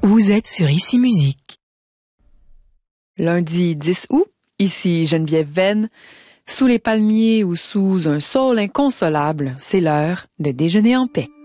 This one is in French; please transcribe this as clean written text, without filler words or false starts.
Vous êtes sur Ici Musique. Lundi 10 août, ici Geneviève Venn. Sous les palmiers ou sous un saule inconsolable, c'est l'heure de déjeuner en paix.